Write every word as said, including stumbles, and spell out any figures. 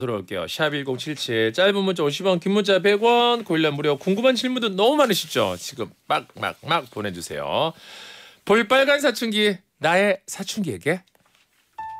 들어올게요. 샵 일공칠칠 짧은 문자 오십 원 긴 문자 백 원 고일라 무료 궁금한 질문도 너무 많으시죠? 지금 막 막 막 보내주세요. 볼빨간 사춘기 나의 사춘기에게